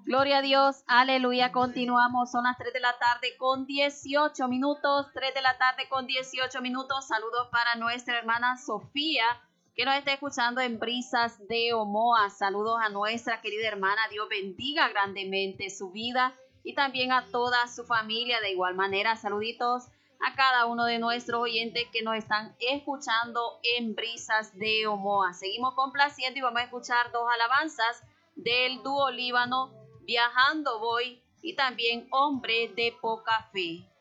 Gloria a Dios, aleluya. Continuamos, son las 3 de la tarde con 18 minutos. 3 de la tarde con 18 minutos. Saludos para nuestra hermana Sofía, que nos está escuchando en Brisas de Omoa. Saludos a nuestra querida hermana. Dios bendiga grandemente su vida y también a toda su familia. De igual manera, saluditos a cada uno de nuestros oyentes que nos están escuchando en Brisas de Omoa. Seguimos complaciendo y vamos a escuchar dos alabanzas del dúo Líbano, Viajando Voy, y también Hombre de Poca Fe.